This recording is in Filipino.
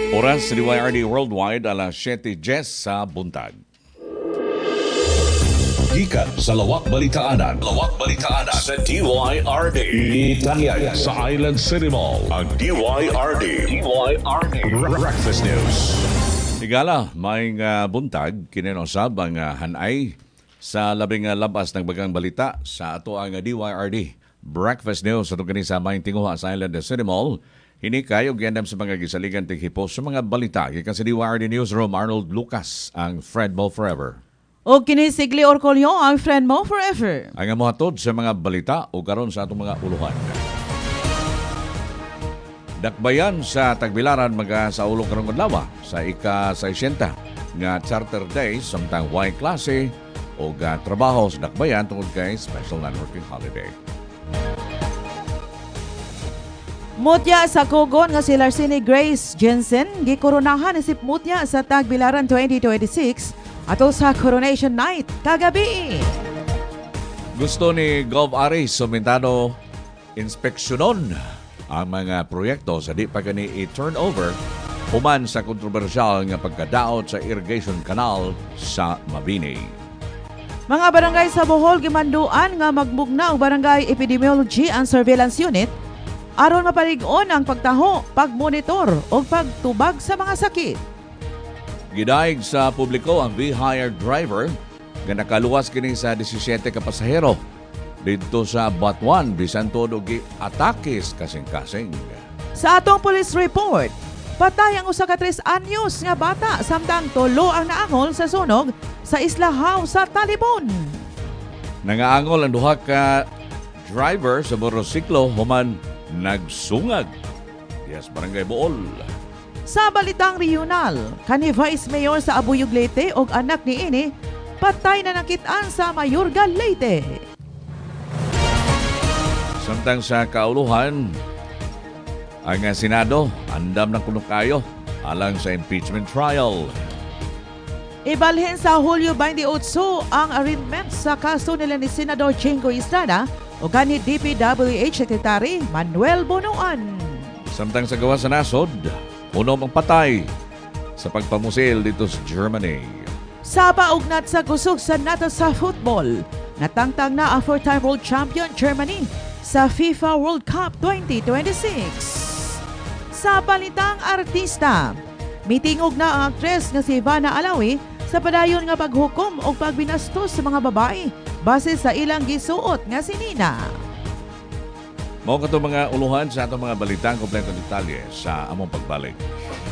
Oras sa DYRD Worldwide, alas 7:10 sa buntag. Gikan sa Lawak Balitaanan sa DYRD. Itanyag sa Island City Mall. Ang DYRD Breakfast News. Higala, may buntag, kininosab ang hanay sa labing labas ng bagang balita sa ato ang DYRD Breakfast News. Sa itong sa may tinguha sa Island City Mall, hinikay o gandam sa mga gisaligan tighipos sa mga balita. Gikan sa DYRD Newsroom, Arnold Lucas, ang Friend Mo Forever. O kinisigli Orcolio, ang Friend Mo Forever. Ang amuhatod sa mga balita o karon sa atong mga uluhan. Dakbayan sa Tagbilaran sa ulo karong adlaw sa ika-60 nga Charter Day samtang Y klase o trabaho sa dakbayan tungod kay Special Non-Working Holiday. Mutya sa Kogon nga si Larcini Grace Jensen gikoronahan isip mutya sa Tagbilaran 2026 ato sa Coronation Night kagabi. Gusto ni Gov. Aris sumentado inspeksyonon ang mga proyekto sa di pa gani i-turnover human sa kontrobersyal nga pagkadaot sa irrigation canal sa Mabini. Mga barangay sa Bohol gimanduan nga magmugna og Barangay Epidemiology and Surveillance Unit aron mapalig-on ang pagtaho, pagmonitor o pagtubag sa mga sakit. Gidaig sa publiko ang V-Hire driver nga nakaluwas kini sa 17 ka pasahero dito sa Batuan, bisan todo gi-atakis kasing-kasing. Sa atong police report, patay ang usa ka 3 anyos nga bata samtang 3 ang naangol sa sunog sa Isla Hao sa Talibon. Nangaangol ang duha ka driver sa motorsiklo human nagsungag. Yes, Barangay Bool. Sa balitang regional, kani Vice Mayor sa Abuyog Leyte og anak ni ini patay na nakitaan sa Mayorga Leyte. Samtang sa kauluhan, ang Senado andam ng kunukayo alang sa impeachment trial. Ibalhin sa Hulyo 28 ang arraignment sa kaso nila ni Senador Chingo Estrada o kani DPWH Secretary Manuel Bonoan. Samtang sa gawa sa nasod, puno ang patay sa pagpamusil dito sa Germany. Sa paugnat sa kusog sa nato sa football, natangtang na ang 4-time world champion Germany sa FIFA World Cup 2026. Sa balitang artista, mitingog na ang aktres nga si Ivana Alawi sa padayon nga paghukom o pagbinastos sa mga babae base sa ilang gisuot nga sinina. Mao kato mga uluhan sa atong mga balitang kompletong detalye sa among pagbalik.